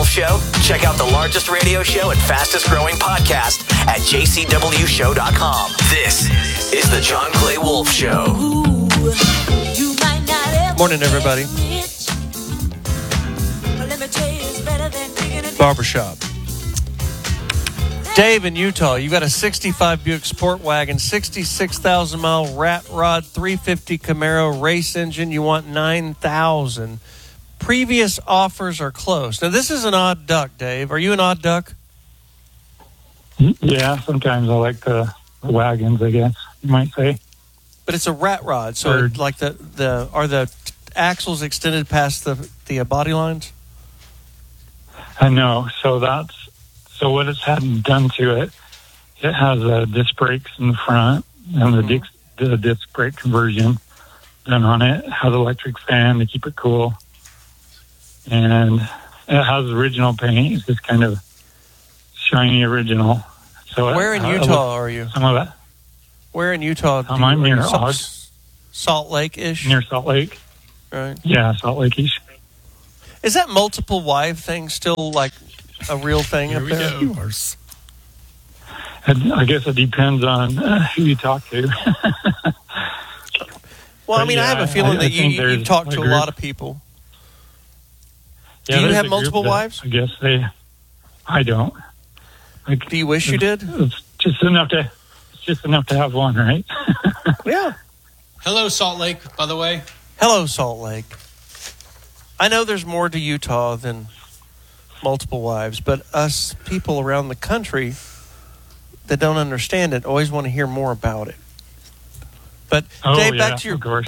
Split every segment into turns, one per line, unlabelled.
Wolf Show? Check out the largest radio show and fastest growing podcast at jcwshow.com. This is the John Clay Wolf Show.
Morning, everybody. Barbershop. Dave in Utah, you got a 65 Buick Sport Wagon, 66,000 mile rat rod, 350 Camaro race engine. You want $9,000. Previous offers are closed. Now, this is an odd duck, Dave. Are you an odd duck?
Yeah, sometimes I like the wagons, I guess you might say.
But it's a rat rod, so like are the axles extended past the body lines?
I know. So what it's had done to it, it has disc brakes in the front and the disc brake conversion done on it. It has electric fan to keep it cool. And it has original paint. It's just kind of shiny original. So
where in Utah are you?
Some of it.
Where in Utah?
I'm near
Salt Lake-ish?
Near Salt Lake.
Right.
Yeah, Salt Lake-ish.
Is that multiple wife thing still like a real thing up there?
Here we go.
I guess it depends on who you talk to.
Well, I mean, I have a feeling that you talk to a lot of people.
Yeah,
do you have multiple wives?
I guess I don't.
Do you wish you did?
It's just enough to have one, right?
Yeah.
Hello, Salt Lake, by the way.
Hello, Salt Lake. I know there's more to Utah than multiple wives, but us people around the country that don't understand it always want to hear more about it. But Dave, back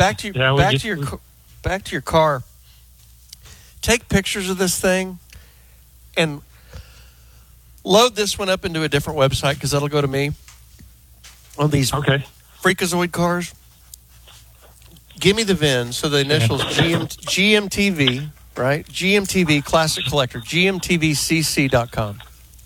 to your car. Take pictures of this thing and load this one up into a different website because that'll go to me on these Freakazoid cars. Give me the VIN, so the initials GMTV, right? GMTV Classic Collector, GMTVCC.com.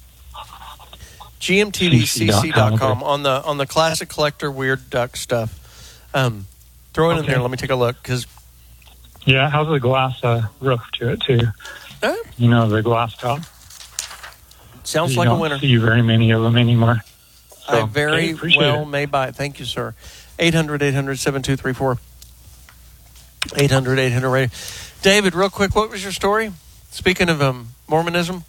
GMTVCC.com on the Classic Collector Weird Duck stuff. Throw it in there. Let me take a look because.
Yeah, it has a glass roof to it too. You know, the glass top.
Sounds like a winner.
You don't see very many of them anymore. So,
I very well may buy it. Thank you, sir. 800-800-7234. 800-800-radio. David, real quick, what was your story? Speaking of Mormonism.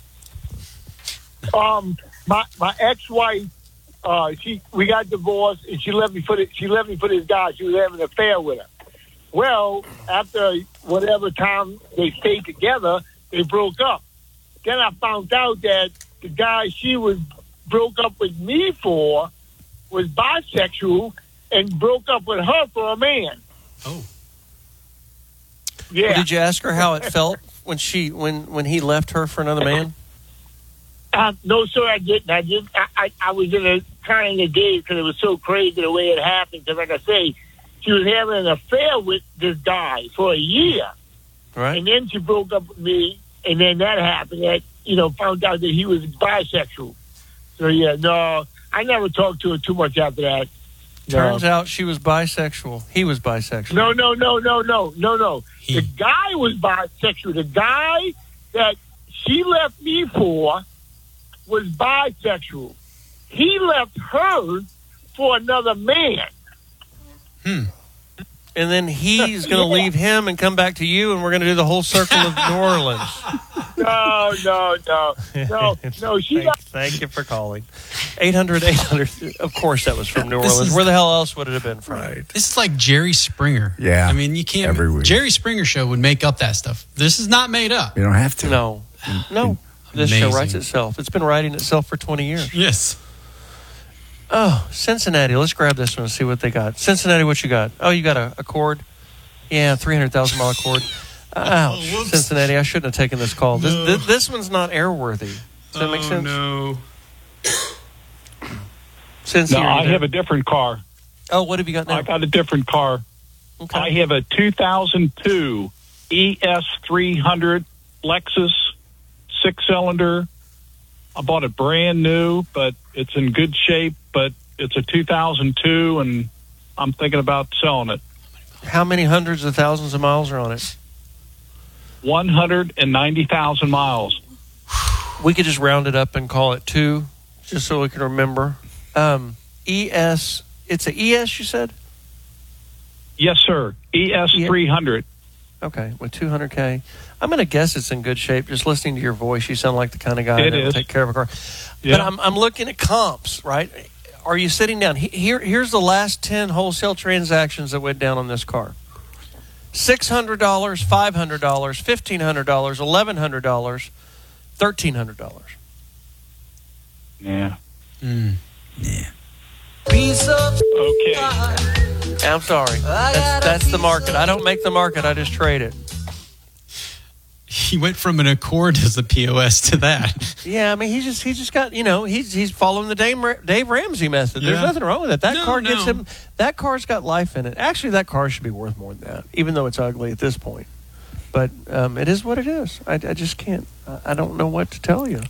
My ex-wife, we got divorced, and she left me for this guy. She was having an affair with him. Well, after whatever time they stayed together, they broke up. Then I found out that the guy she broke up with me for was bisexual and broke up with her for a man.
Oh.
Yeah.
Well, did you ask her how it felt when he left her for another man?
No, sir, I didn't. I was in a kind of daze because it was so crazy the way it happened. Because, like I say, she was having an affair with this guy for a year.
Right.
And then she broke up with me, and then that happened. That, found out that he was bisexual. So, yeah, no, I never talked to her too much after that.
Turns out she was bisexual. He was bisexual.
No. The guy was bisexual. The guy that she left me for was bisexual. He left her for another man.
And then he's going to leave him and come back to you, and we're going to do the whole circle of New Orleans.
No.
Thank you for calling. 800. Of course, that was from New Orleans. Where the hell else would it have been from?
Right. This is like Jerry Springer.
Yeah.
I mean, you can't.
Every week.
Jerry Springer show would make up that stuff. This is not made up.
You don't have to.
No. This show writes itself. It's been writing itself for 20 years.
Yes.
Oh, Cincinnati. Let's grab this one and see what they got. Cincinnati, what you got? Oh, you got a Accord? Yeah, $300,000 Accord. Ouch. Cincinnati, I shouldn't have taken this call.
No.
This one's not airworthy. Does that make sense?
No.
Cincinnati.
No, I have a different car.
Oh, what have you got now?
I got a different car.
Okay.
I have a 2002 ES300 Lexus 6-cylinder. I bought it brand new, but it's in good shape, but it's a 2002, and I'm thinking about selling it.
How many hundreds of thousands of miles are on it?
190,000 miles.
We could just round it up and call it 2, just so we can remember. ES, it's a ES, you said?
Yes, sir. ES 300.
Okay, with 200K. I'm going to guess it's in good shape. Just listening to your voice, you sound like the kind of guy that will take care of a car.
Yeah.
But I'm looking at comps, right? Are you sitting down? Here's the last 10 wholesale transactions that went down on this car. $600, $500, $1,500, $1,100, $1,300.
Yeah.
Yeah.
Okay.
I'm sorry. That's the market. I don't make the market. I just trade it.
He went from an Accord as the POS to that.
Yeah, I mean, he's just got, he's following the Dave Ramsey method. There's nothing wrong with it. That car gets him. That car's got life in it. Actually, that car should be worth more than that, even though it's ugly at this point. But it is what it is. I just can't. I don't know what to tell you.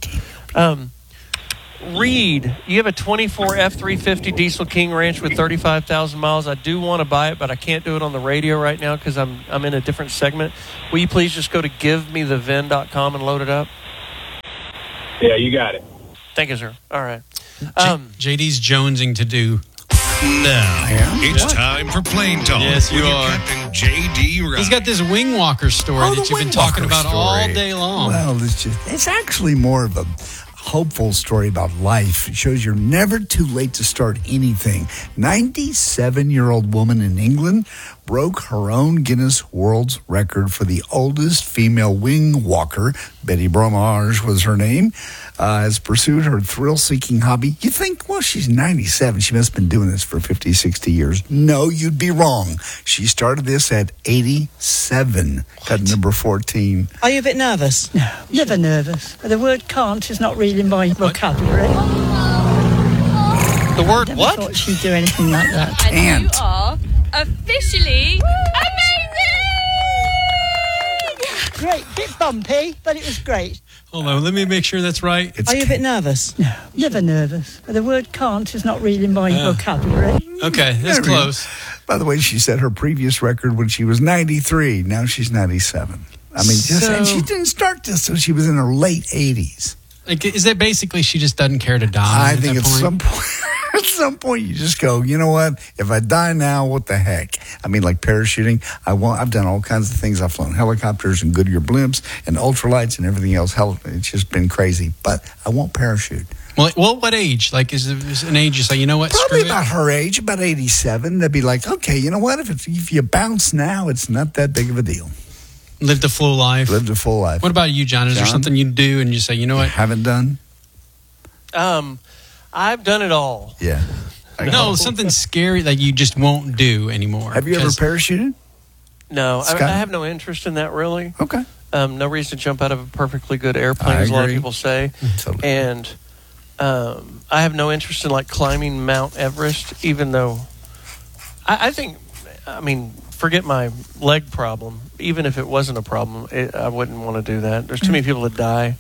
Reed, you have a 24 F350 Diesel King Ranch with 35,000 miles. I do want to buy it, but I can't do it on the radio right now because I'm in a different segment. Will you please just go to givemethevin.com and load it up?
Yeah, you got it.
Thank you, sir. All right.
JD's jonesing to do.
Now, it's time for Plane Talk.
Yes, you
with your
are.
Captain J.D. Wright.
He's got this Wing Walker story that you've been talking about all day long.
Well, it's actually more of a hopeful story about life. It shows you're never too late to start anything. 97-year-old woman in England broke her own Guinness World Record for the oldest female wing walker. Betty Bromage was her name. Has pursued her thrill-seeking hobby. You think, well, she's 97. She must have been doing this for 50, 60 years. No, you'd be wrong. She started this at 87. Cut number 14.
Are you a bit nervous? No, never nervous. The word can't is not really in my vocabulary.
The word
Never
what?
thought she'd do anything like that.
And you are officially amazing!
Great, bit bumpy, but it was great.
Hold on, let me make sure that's right.
Are you a bit nervous? No, never nervous. The word can't is not really in my vocabulary.
Okay, that's close.
By the way, she set her previous record when she was 93. Now she's 97. I mean, and she didn't start this until she was in her late 80s.
Like, is that basically she just doesn't care to die?
I think at some point you just go, you know what? If I die now, what the heck? I mean, like parachuting. I've done all kinds of things. I've flown helicopters and Goodyear blimps and ultralights and everything else. Hell, it's just been crazy. But I won't parachute.
Well, what age? Like, is there an age you say, you know what?
Probably
screw
about her age, about 87. They'd be like, okay, you know what? If you bounce now, it's not that big of a deal.
Lived a full life.
Lived a full life.
What about you, John? Is there something you do and you say, you know what?
Haven't done?
I've done it all.
Yeah.
No, something scary that you just won't do anymore.
Have you ever parachuted?
No, I have no interest in that really.
Okay.
No reason to jump out of a perfectly good airplane, as a lot of people say.
Totally.
And I have no interest in like climbing Mount Everest, even though I think, forget my leg problem. Even if it wasn't a problem, I wouldn't want to do that. There's too many people that die.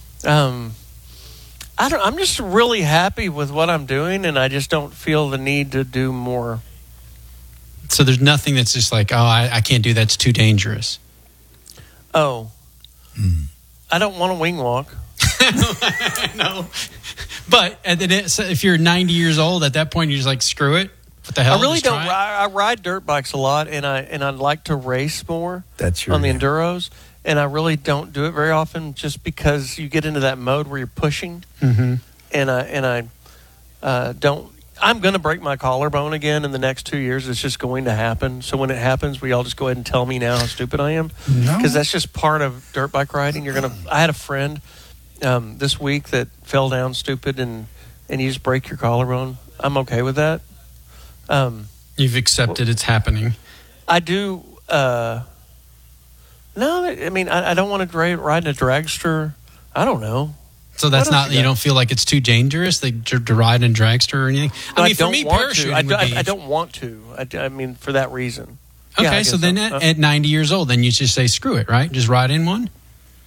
I'm just really happy with what I'm doing, and I just don't feel the need to do more.
So there's nothing that's just like, I can't do that. It's too dangerous.
Oh. I don't want to wing walk.
No. But if you're 90 years old, at that point, you're just like, screw it. What the hell?
I really don't. I ride dirt bikes a lot, and I'd like to race more.
That's your
on the enduros, and I really don't do it very often, just because you get into that mode where you're pushing, and I don't. I'm going to break my collarbone again in the next 2 years. It's just going to happen. So when it happens, will y'all just go ahead and tell me now how stupid I am?
No,
because that's just part of dirt bike riding. I had a friend this week that fell down stupid, and you just break your collarbone. I'm okay with that.
You've accepted it's happening.
I do. No, I mean, I don't want to ride in a dragster. I don't know.
So that's not, you don't feel like it's too dangerous to ride in a dragster or anything? I mean, for me, parachuting
I don't want to. I mean, for that reason.
Okay, so then at 90 years old, then you just say, screw it, right? Just ride in one?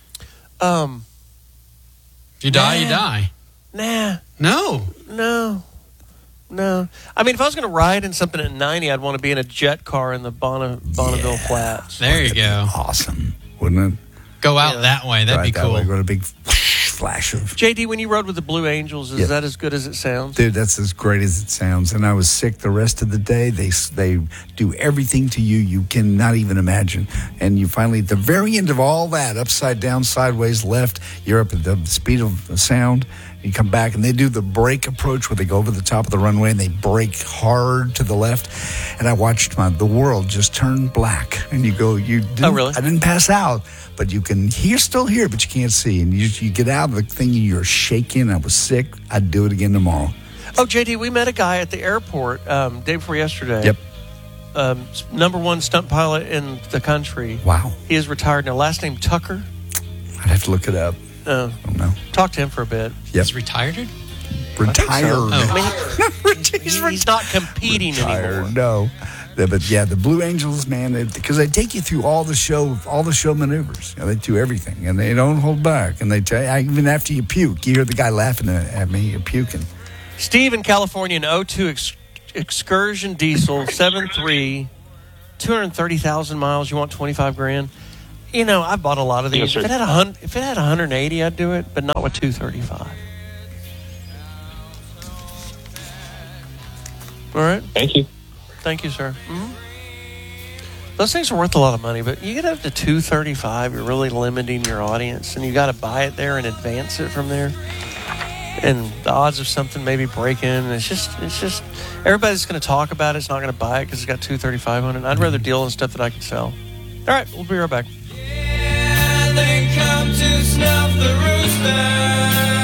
If you die, you die.
Nah.
No.
I mean, if I was going to ride in something at 90, I'd want to be in a jet car in the Bonneville Flats.
There you go.
Awesome, wouldn't it?
Go out that way. That'd be cool.
Go to big flash of.
JD, when you rode with the Blue Angels, is that as good as it sounds?
Dude, that's as great as it sounds. And I was sick the rest of the day. They do everything to you you cannot even imagine. And you finally, at the very end of all that, upside down, sideways, left, you're up at the speed of the sound. You come back and they do the brake approach where they go over the top of the runway and they brake hard to the left. And I watched the world just turn black. And you go,
oh, really?
I didn't pass out, but you can still hear, but you can't see. And you get out of the thing and you're shaking. I was sick. I'd do it again tomorrow.
Oh, JD, we met a guy at the airport day before yesterday.
Yep.
Number one stunt pilot in the country.
Wow.
He is retired now. Last name Tucker.
I'd have to look it up.
I don't know. Talk to him for a bit.
Yep.
He's retired?
Retired.
So. I mean, he's not competing anymore.
No. But yeah, the Blue Angels, man, because they take you through all the show maneuvers. They do everything, and they don't hold back. And they tell you, even after you puke, you hear the guy laughing at me, you're puking.
Steve in California, an 02 Excursion Diesel 7.3, 230,000 miles. You want $25,000? I bought a lot of these.
Yes,
if it had 180, I'd do it, but not with 235. All right.
Thank you.
Thank you, sir. Mm-hmm. Those things are worth a lot of money, but you get up to 235, you're really limiting your audience, and you got to buy it there and advance it from there. And the odds of something maybe breaking, it's just everybody's going to talk about it. It's not going to buy it because it's got 235 on it. I'd rather deal in stuff that I can sell. All right, we'll be right back.
Yeah, they come to snuff the rooster.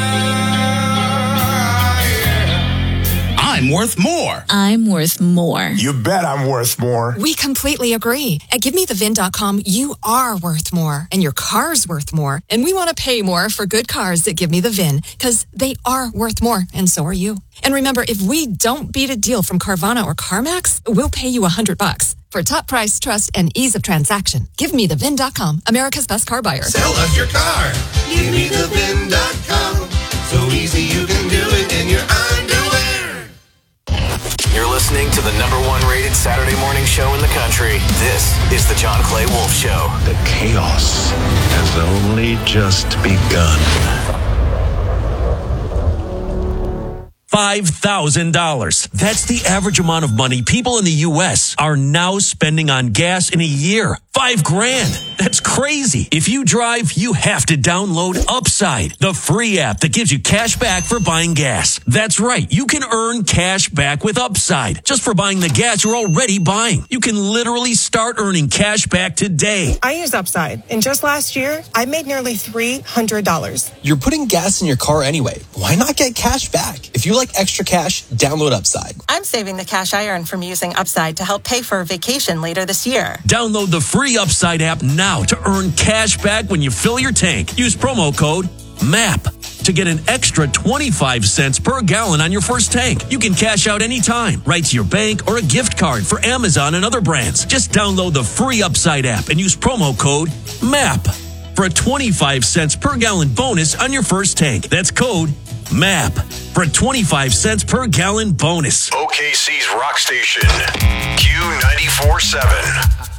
I'm worth more.
I'm worth more.
You bet I'm worth more.
We completely agree. At GiveMeTheVIN.com, you are worth more, and your car's worth more. And we want to pay more for good cars that Give Me the VIN, because they are worth more, and so are you. And remember, if we don't beat a deal from Carvana or CarMax, we'll pay you $100. For top price, trust, and ease of transaction, GiveMeTheVIN.com, America's best car buyer.
Sell us your car. GiveMeTheVIN.com. So easy you can do it in your underwear.
You're listening to the #1 rated Saturday morning show in the country. This is the John Clay Wolf Show.
The chaos has only just begun.
$5,000. That's the average amount of money people in the U.S. are now spending on gas in a year. $5,000. That's crazy. If you drive, you have to download Upside, the free app that gives you cash back for buying gas. That's right. You can earn cash back with Upside just for buying the gas you're already buying. You can literally start earning cash back today.
I use Upside, and just last year, I made nearly $300.
You're putting gas in your car anyway. Why not get cash back? If you like extra cash, download Upside.
I'm saving the cash I earn from using Upside to help pay for a vacation later this year.
Download the free Upside app now to earn cash back when you fill your tank. Use promo code MAP to get an extra 25 cents per gallon on your first tank. You can cash out anytime, right to your bank or a gift card for Amazon and other brands. Just download the free Upside app and use promo code MAP for a 25 cents per gallon bonus on your first tank. That's code MAP for a 25 cents per gallon bonus.
OKC's rock station, Q94.7.